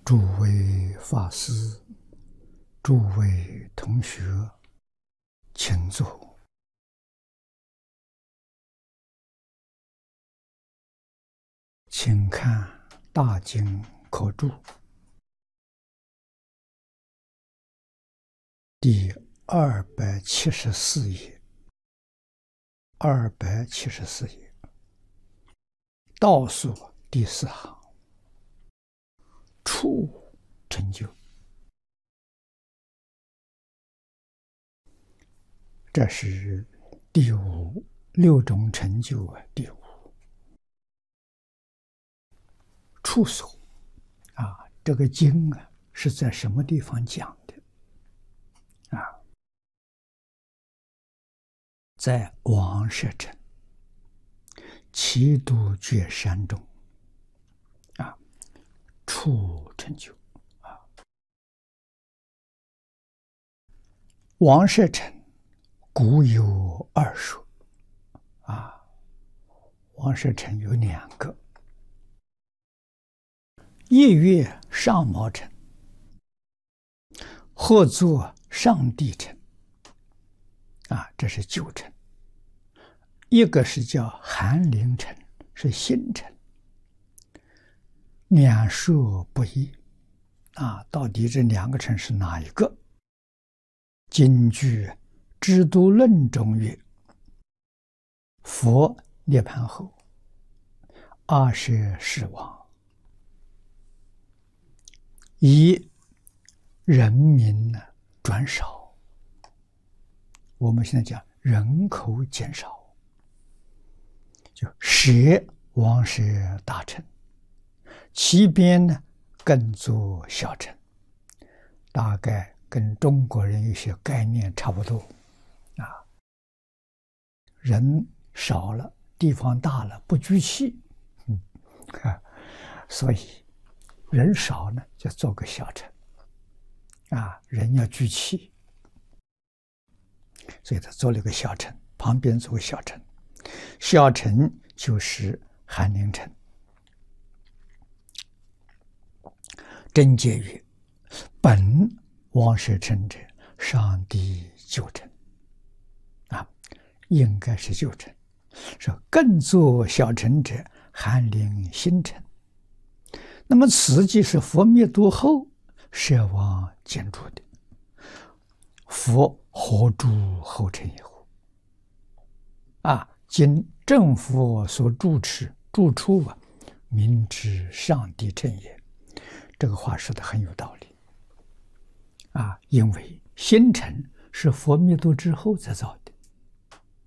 诸位法师、诸位同学，请坐。请看《大经科注》第274页，274页倒数第4行，处成就。这是第五6种成就啊，第五处所啊。这个经啊是在什么地方讲的啊？在王舍城齐都觉山中啊，处成就啊。王舍城古有2所啊，王舍城有2个，一曰上毛城，或作上帝城啊，这是旧城；一个是叫翰林城，是新城。两说不一啊，到底这2个城是哪一个？经据《支都论》中曰：佛涅盘后，阿舍世王以人民转少，我们现在讲人口减少，就舍王舍大城，其边呢更作小城，大概跟中国人有些概念差不多啊。人少了，地方大了，不聚气，所以人少呢就做个小城啊，人要聚气，所以他做了一个小城，旁边做个小城，小城就是翰林城。真解曰：本王舍城者，上帝旧城啊，应该是旧城。说更作小城者，翰林新城。那么此即是佛灭度后舍王建筑的，佛何住后城也乎？啊，今政府所住处啊，名之上帝城也。这个话说的很有道理啊，因为新城是佛灭度之后才造的